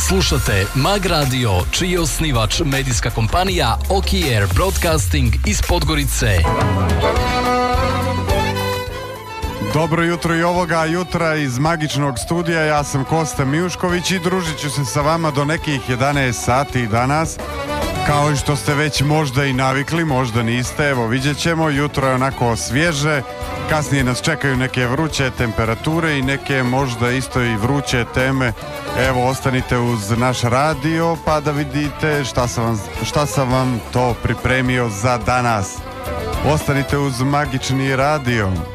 Slušate Mag Radio, čiji je osnivač medijska kompanija Oki Air Broadcasting iz Podgorice. Dobro jutro i ovoga jutra iz magičnog studija, ja sam Kosta Mijušković i družit ću se sa vama do nekih 11 sati danas. Kao i što ste već možda i navikli, možda niste, evo vidjet ćemo, jutro je onako svježe, kasnije nas čekaju neke vruće temperature i neke možda isto i vruće teme. Evo, ostanite uz naš radio pa da vidite šta sam vam to pripremio za danas. Ostanite uz magični radio.